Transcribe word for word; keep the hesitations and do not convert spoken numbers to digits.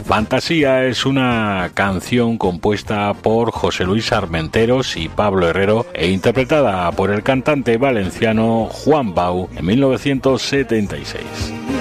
Fantasía es una canción compuesta por José Luis Armenteros y Pablo Herrero e interpretada por el cantante valenciano Juan Bau en mil novecientos setenta y seis.